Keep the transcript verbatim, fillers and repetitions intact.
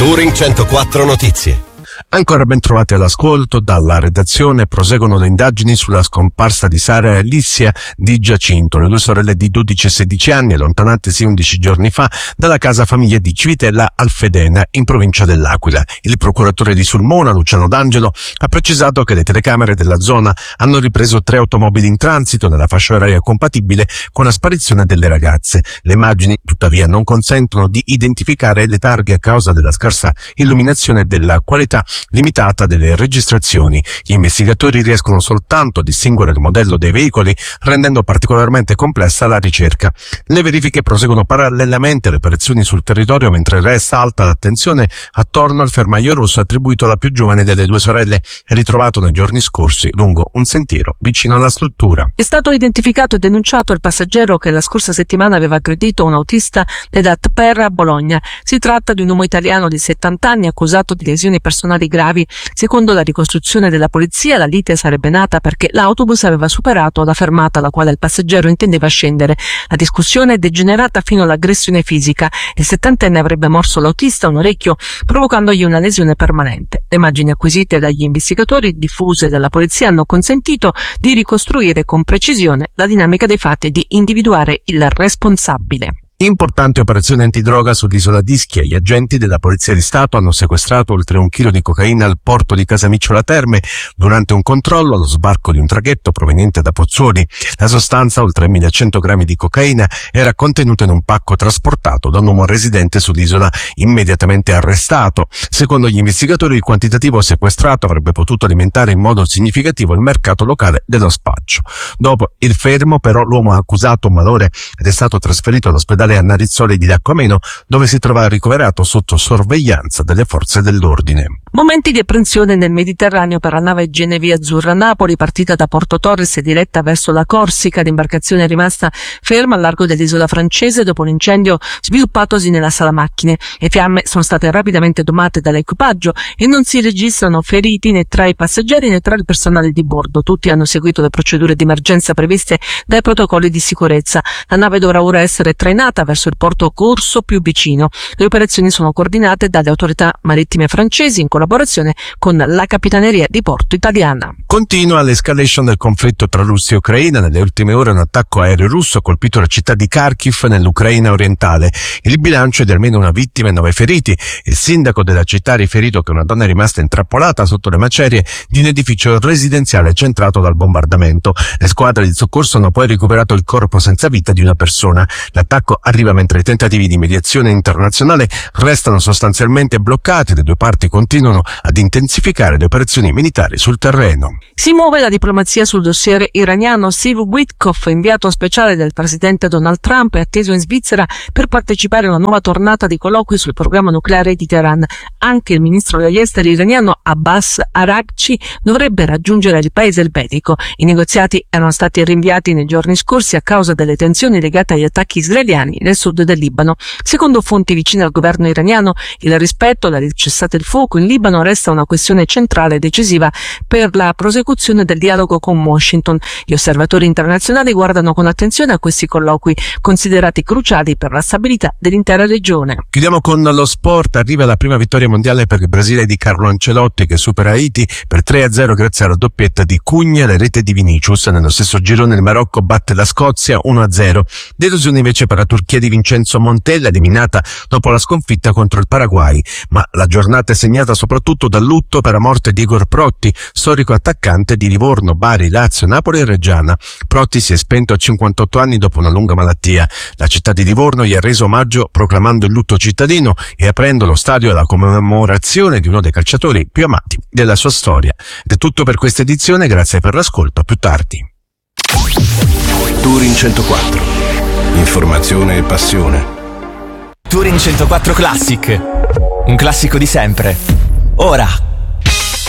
Touring centoquattro Notizie. Ancora ben trovati all'ascolto. Dalla redazione proseguono le indagini sulla scomparsa di Sara e Alicia Di Giacinto, le due sorelle di dodici e sedici anni, allontanatesi undici giorni fa dalla casa famiglia di Civitella Alfedena, in provincia dell'Aquila. Il procuratore di Sulmona, Luciano D'Angelo, ha precisato che le telecamere della zona hanno ripreso tre automobili in transito nella fascia oraria compatibile con la sparizione delle ragazze. Le immagini, tuttavia, non consentono di identificare le targhe a causa della scarsa illuminazione e della qualità limitata delle registrazioni. Gli investigatori riescono soltanto a distinguere il modello dei veicoli, rendendo particolarmente complessa la ricerca. Le verifiche proseguono parallelamente alle operazioni sul territorio, mentre resta alta l'attenzione attorno al fermaio rosso attribuito alla più giovane delle due sorelle, ritrovato nei giorni scorsi lungo un sentiero vicino alla struttura. È stato identificato e denunciato il passeggero che la scorsa settimana aveva aggredito un autista dell'A T P E R a Bologna. Si tratta di un uomo italiano di settanta anni accusato di lesioni personali gravi. Secondo la ricostruzione della polizia, la lite sarebbe nata perché l'autobus aveva superato la fermata alla quale il passeggero intendeva scendere. La discussione è degenerata fino all'aggressione fisica. Il settantenne avrebbe morso l'autista un orecchio, provocandogli una lesione permanente. Le immagini acquisite dagli investigatori, diffuse dalla polizia, hanno consentito di ricostruire con precisione la dinamica dei fatti e di individuare il responsabile. Importante operazione antidroga sull'isola d'Ischia. Gli agenti della Polizia di Stato hanno sequestrato oltre un chilo di cocaina al porto di Casamicciola Terme durante un controllo allo sbarco di un traghetto proveniente da Pozzuoli. La sostanza, oltre millecento grammi di cocaina, era contenuta in un pacco trasportato da un uomo residente sull'isola, immediatamente arrestato. Secondo gli investigatori, il quantitativo sequestrato avrebbe potuto alimentare in modo significativo il mercato locale dello spaccio. Dopo il fermo, però, l'uomo ha accusato un malore ed è stato trasferito all'ospedale a Narizzoli di Lacco-Ameno, dove si trova ricoverato sotto sorveglianza delle forze dell'ordine. Momenti di apprensione nel Mediterraneo per la nave Genevieve Azzurra Napoli, partita da Porto Torres e diretta verso la Corsica. L'imbarcazione è rimasta ferma al largo dell'isola francese dopo l'incendio sviluppatosi nella sala macchine. Le fiamme sono state rapidamente domate dall'equipaggio e non si registrano feriti né tra i passeggeri né tra il personale di bordo. Tutti hanno seguito le procedure di emergenza previste dai protocolli di sicurezza. La nave dovrà ora essere trainata verso il porto corso più vicino. Le operazioni sono coordinate dalle autorità marittime francesi in collaborazione con la Capitaneria di Porto italiana. Continua l'escalation del conflitto tra Russia e Ucraina. Nelle ultime ore un attacco aereo russo ha colpito la città di Kharkiv nell'Ucraina orientale. Il bilancio è di almeno una vittima e nove feriti. Il sindaco della città ha riferito che una donna è rimasta intrappolata sotto le macerie di un edificio residenziale centrato dal bombardamento. Le squadre di soccorso hanno poi recuperato il corpo senza vita di una persona. L'attacco arriva mentre i tentativi di mediazione internazionale restano sostanzialmente bloccati. Le due parti continuano ad intensificare le operazioni militari sul terreno. Si muove la diplomazia sul dossier iraniano. Steve Witkoff, inviato speciale del presidente Donald Trump, è atteso in Svizzera per partecipare a una nuova tornata di colloqui sul programma nucleare di Teheran. Anche il ministro degli esteri iraniano Abbas Araghchi dovrebbe raggiungere il paese elvetico. I negoziati erano stati rinviati nei giorni scorsi a causa delle tensioni legate agli attacchi israeliani nel sud del Libano. Secondo fonti vicine al governo iraniano, il rispetto del cessate il fuoco in Libano resta una questione centrale e decisiva per la prosecuzione del dialogo con Washington. Gli osservatori internazionali guardano con attenzione a questi colloqui, considerati cruciali per la stabilità dell'intera regione. Chiudiamo con lo sport. Arriva la prima vittoria mondiale per il Brasile di Carlo Ancelotti, che supera Haiti per tre a zero grazie alla doppietta di Cugna e la rete di Vinicius. Nello stesso girone il Marocco batte la Scozia uno a zero. Delusione invece per la Turchia di Vincenzo Montella, eliminata dopo la sconfitta contro il Paraguay. Ma la giornata è segnata soprattutto dal lutto per la morte di Igor Protti, storico attaccante di Livorno, Bari, Lazio, Napoli e Reggiana. Protti si è spento a cinquantotto anni dopo una lunga malattia. La città di Livorno gli ha reso omaggio proclamando il lutto cittadino e aprendo lo stadio alla commemorazione di uno dei calciatori più amati della sua storia. Ed è tutto per questa edizione, grazie per l'ascolto, a più tardi. Touring centoquattro. Informazione e passione. Touring centoquattro Classic. Un classico di sempre. Ora